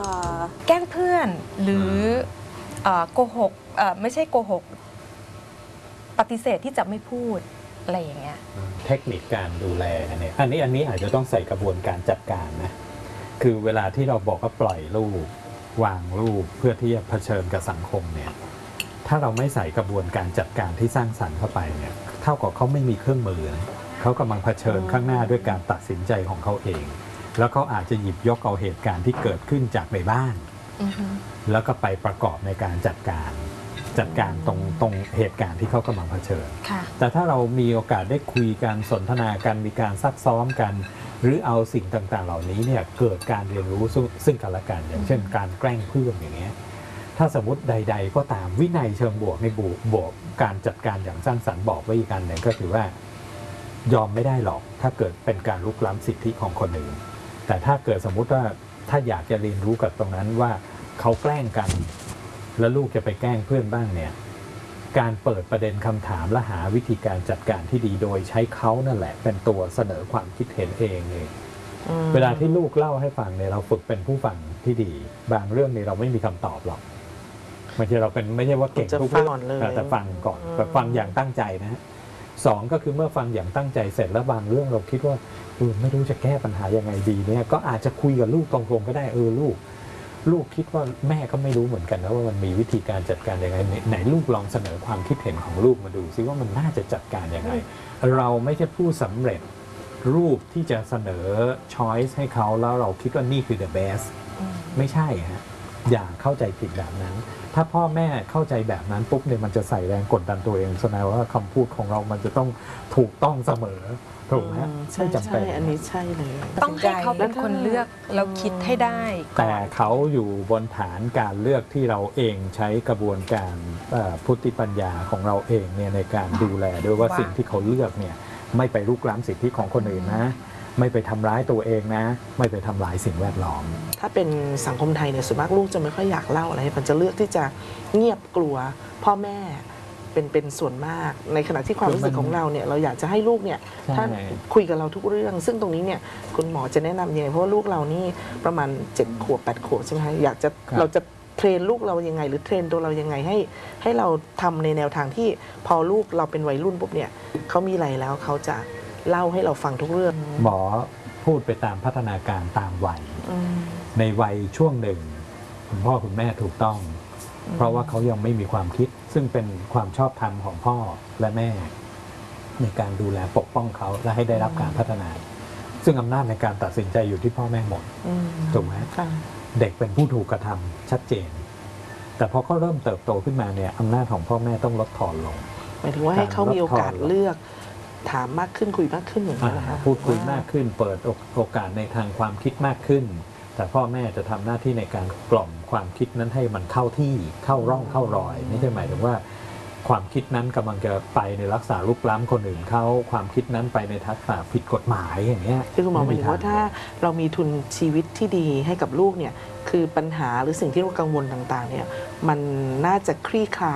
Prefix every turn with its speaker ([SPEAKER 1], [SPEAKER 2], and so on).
[SPEAKER 1] แกล้งเพื่อนหรือโกหกไม่ใช่โกหกปฏิเสธที่จะไม่พูดอะไรอย่างเงี้ย
[SPEAKER 2] เทคนิคการดูแลเนี่ยอันนี้อาจจะต้องใส่กระบวนการจัดการนะคือเวลาที่เราบอกว่าปล่อยลูกวางลูกเพื่อที่จะเผชิญกับสังคมเนี่ยถ้าเราไม่ใส่กระบวนการจัดการที่สร้างสรรค์เข้าไปเนี่ยเท่ากับเขาไม่มีเครื่องมือนะเขากำลังเผชิญข้างหน้าด้วยการตัดสินใจของเขาเองแล้วเขาอาจจะหยิบยกเอาเหตุการณ์ที่เกิดขึ้นจากในบ้านแล้วก็ไปประกอบในการจัดการตรงเหตุการณ์ที่เขากำลังเผชิญแต่ถ้าเรามีโอกาสได้คุยกันสนทนากันมีการซักซ้อมกันหรือเอาสิ่งต่างๆเหล่านี้เนี่ยเกิดการเรียนรู้ซึ่งกันและกันอย่างเช่นการแกล้งเพื่อนอย่างเงี้ยถ้าสมมติใดๆก็ตามวินัยเชิงบวกในบวกการจัดการอย่างสร้างสรรค์บอกไว้อีกกันหนึ่งก็คือว่ายอมไม่ได้หรอกถ้าเกิดเป็นการลุกล้ำสิทธิของคนอื่นแต่ถ้าเกิดสมมุติว่าถ้าอยากจะเรียนรู้กับตรงนั้นว่าเขาแกล้งกันแล้วลูกจะไปแกล้งเพื่อนบ้างเนี่ยการเปิดประเด็นคำถามและหาวิธีการจัดการที่ดีโดยใช้เขานั่นแหละเป็นตัวเสนอความคิดเห็นเองเลยเวลาที่ลูกเล่าให้ฟังเนี่ยเราฝึกเป็นผู้ฟังที่ดีบางเรื่องนี่เราไม่มีคำตอบหรอกไม่ใช่เราเป็นไม่ใช่ว่าเก่งทุกเรื่องแต่ฟังก่อนแต่ฟังอย่างตั้งใจนะสองก็คือเมื่อฟังอย่างตั้งใจเสร็จแล้วบางเรื่องเราคิดว่าไม่รู้จะแก้ปัญหายังไงดีเนี่ยก็อาจจะคุยกับลูกตรงๆก็ได้ลูกคิดว่าแม่ก็ไม่รู้เหมือนกันนะว่ามันมีวิธีการจัดการยังไงไหนลูกลองเสนอความคิดเห็นของลูกมาดูซิว่ามันน่าจะจัดการยังไงเราไม่ใช่ผู้สำเร็จรูปที่จะเสนอ choice ให้เขาแล้วเราคิดว่านี่คือ the best ไม่ใช่ฮะอย่าเข้าใจผิดแบบนั้นถ้าพ่อแม่เข้าใจแบบนั้นปุ๊บเนี่ยมันจะใส่แรงกดดันตัวเองแสดงว่าคำพูดของเรามันจะต้องถูกต้องเสมอถูกไหม
[SPEAKER 3] ใช่
[SPEAKER 2] จำเป็น
[SPEAKER 3] อันนี้ใช่เลย
[SPEAKER 1] ต้องให้เขาเป็นคนเลือกแล้วคิดให้ได้
[SPEAKER 2] แต่เขาอยู่บนฐานการเลือกที่เราเองใช้กระบวนการพุทธิปัญญาของเราเองเนี่ยในการดูแลด้วยว่าสิ่งที่เขาเลือกเนี่ยไม่ไปรุกล้ำสิทธิของคนอื่นนะไม่ไปทำร้ายตัวเองนะไม่ไปทำลายสิ่งแวดล้อม
[SPEAKER 3] ถ้าเป็นสังคมไทยเนี่ยส่วนมากลูกจะไม่ค่อยอยากเล่าอะไรมันจะเลือกที่จะเงียบกลัวพ่อแม่เป็นส่วนมากในขณะที่ความรู้สึกของเราเนี่ยเราอยากจะให้ลูกเนี่ยถ้าคุยกับเราทุกเรื่องซึ่งตรงนี้เนี่ยคุณหมอจะแนะนำยังไงเพราะว่าลูกเรานี่ประมาณ7 ขวบ 8 ขวบใช่ไหมคะอยากจะเราจะเทรนลูกเรายังไงหรือเทรนตัวเรายังไงให้เราทำในแนวทางที่พอลูกเราเป็นวัยรุ่นปุ๊บเนี่ยเขามีอะไรแล้วเขาจะเล่าให้เราฟังทุกเรื่อง
[SPEAKER 2] หมอพูดไปตามพัฒนาการตามวัยในวัยช่วงหนึ่งคุณพ่อคุณแม่ถูกต้องเพราะว่าเขายังไม่มีความคิดซึ่งเป็นความชอบธรรมของพ่อและแม่ในการดูแลปกป้องเขาและให้ได้รับการพัฒนาซึ่งอำนาจในการตัดสินใจอยู่ที่พ่อแม่หมดถูกไหมเด็กเป็นผู้ถูกกระทำชัดเจนแต่พอเขาเริ่มเติบโตขึ้นมาเนี่ยอำนาจของพ่อแม่ต้องลดทอนลง
[SPEAKER 3] หมายถึงว่าให้เขามีโอกาสเลือกถามมากขึ้นคุยมากขึ้นอย่างนี้นะคะ
[SPEAKER 2] พูดคุยมากขึ้นเปิดโอกาสในทางความคิดมากขึ้นแต่พ่อแม่จะทำหน้าที่ในการกล่อมความคิดนั้นให้มันเข้าที่เข้าร่องเข้ารอยไม่ใช่หมายถึงว่าความคิดนั้นกำลังจะไปในลักษณะลุกล้ำคนอื่นเขาความคิดนั้นไปในทักษะผิดกฎหมายอย่างเงี้ย
[SPEAKER 3] คือคุณหมอหมายถึงว่าถ้าเรามีทุนชีวิตที่ดีให้กับลูกเนี่ยคือปัญหาหรือสิ่งที่เรากังวลต่างๆเนี่ยมันน่าจะคลี่คลาย